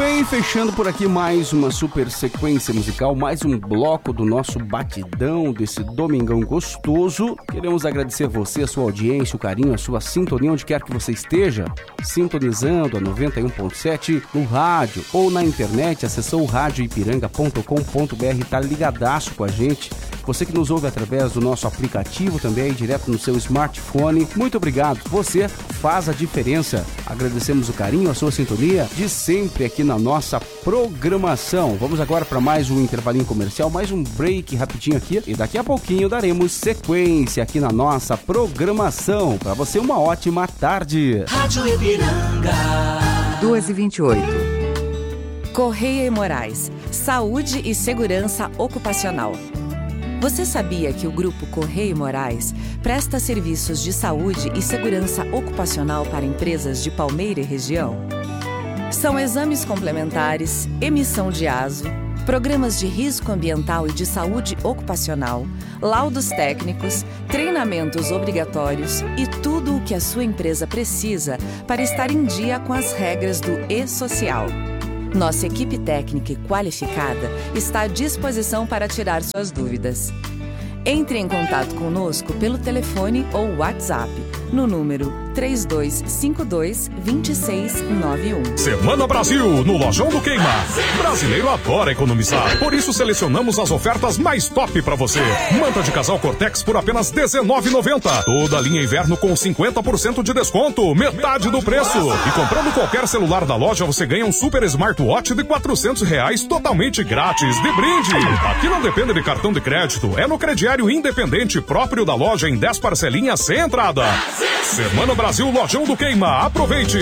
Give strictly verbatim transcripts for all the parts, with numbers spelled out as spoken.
bem, fechando por aqui mais uma super sequência musical, mais um bloco do nosso batidão desse domingão gostoso. Queremos agradecer você, a sua audiência, o carinho, a sua sintonia, onde quer que você esteja, sintonizando a noventa e um ponto sete no rádio ou na internet. Acessou o rádio ipiranga ponto com ponto br, tá ligadaço com a gente. Você que nos ouve através do nosso aplicativo também, direto no seu smartphone, muito obrigado. Você faz a diferença. Agradecemos o carinho, a sua sintonia de sempre aqui na nossa programação. Vamos agora para mais um intervalinho comercial, mais um break rapidinho aqui e daqui a pouquinho daremos sequência aqui na nossa programação. Para você, uma ótima tarde. Rádio Ipiranga. duas e vinte e oito. Correia e Moraes, Saúde e Segurança Ocupacional. Você sabia que o Grupo Correia e Moraes presta serviços de saúde e segurança ocupacional para empresas de Palmeira e região? São exames complementares, emissão de aso, programas de risco ambiental e de saúde ocupacional, laudos técnicos, treinamentos obrigatórios e tudo o que a sua empresa precisa para estar em dia com as regras do E-Social. Nossa equipe técnica e qualificada está à disposição para tirar suas dúvidas. Entre em contato conosco pelo telefone ou WhatsApp no número três dois cinco dois, dois seis nove um. Semana Brasil, no Lojão do Queima. Brasileiro adora economizar, por isso selecionamos as ofertas mais top pra você. Manta de casal Cortex por apenas dezenove reais e noventa centavos. Toda a linha inverno com cinquenta por cento de desconto, metade do preço. E comprando qualquer celular da loja, você ganha um super smartwatch de quatrocentos reais totalmente grátis de brinde. Aqui não depende de cartão de crédito, é no crediário independente próprio da loja em dez parcelinhas sem entrada. Semana Brasil, Lojão do Queima. Aproveite!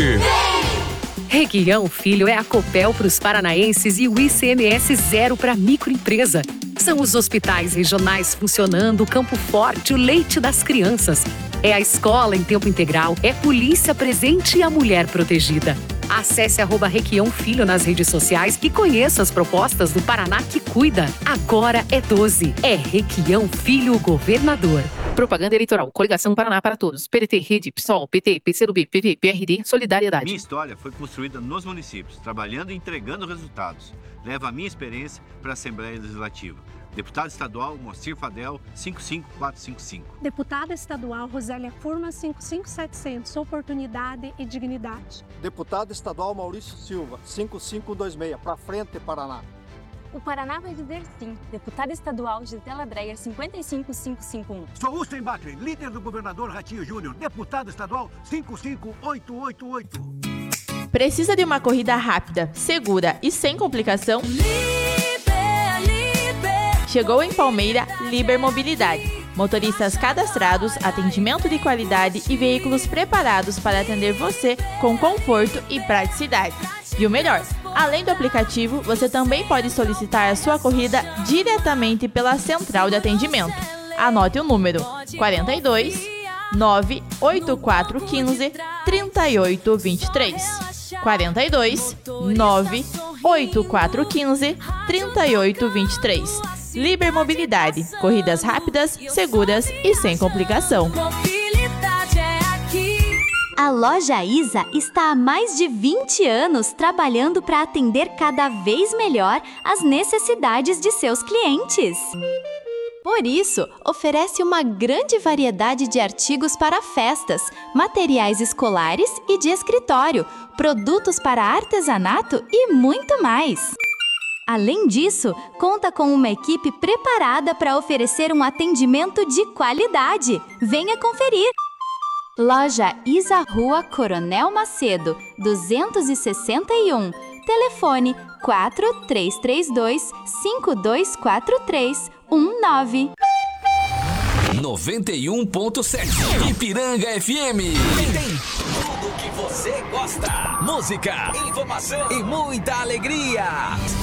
Requião Filho é a Copel para os paranaenses e o I C M S zero para microempresa. São os hospitais regionais funcionando, o Campo Forte, o leite das crianças. É a escola em tempo integral, é polícia presente e a mulher protegida. Acesse arroba Requião Filho nas redes sociais e conheça as propostas do Paraná que cuida. Agora é doze. É Requião Filho Governador. Propaganda eleitoral. Coligação Paraná para Todos. P D T, Rede, PSOL, P T, P C do B, P V, P R D, Solidariedade. Minha história foi construída nos municípios, trabalhando e entregando resultados. Leva a minha experiência para a Assembleia Legislativa. Deputado estadual Moacir Fadel, cinco cinco quatro cinco cinco. Deputada estadual Rosélia Furman, cinco cinco sete zero zero, Oportunidade e Dignidade. Deputado estadual Maurício Silva, cinco cinco dois seis, para frente Paraná. O Paraná vai dizer sim. Deputada estadual Gisela Dreyer, cinquenta e cinco cinco cinco um. Sou Ustem Bacri, líder do governador Ratinho Júnior, deputado estadual cinco cinco oito oito oito. Precisa de uma corrida rápida, segura e sem complicação? Chegou em Palmeira Liber Mobilidade. Motoristas cadastrados, atendimento de qualidade e veículos preparados para atender você com conforto e praticidade. E o melhor, além do aplicativo, você também pode solicitar a sua corrida diretamente pela central de atendimento. Anote o número quarenta e dois, nove oito quatro um cinco, três oito dois três. quarenta e dois, nove oito quatro um cinco, três oito dois três. Liber Mobilidade, corridas rápidas, seguras e sem complicação. A Loja Isa está há mais de vinte anos trabalhando para atender cada vez melhor as necessidades de seus clientes. Por isso, oferece uma grande variedade de artigos para festas, materiais escolares e de escritório, produtos para artesanato e muito mais. Além disso, conta com uma equipe preparada para oferecer um atendimento de qualidade. Venha conferir! Loja Isa, Rua Coronel Macedo, duzentos e sessenta e um. Telefone quatro três três dois, cinco dois quatro três um nove. noventa e um ponto sete Ipiranga F M. Tem tudo que você gosta. Música, informação e muita alegria.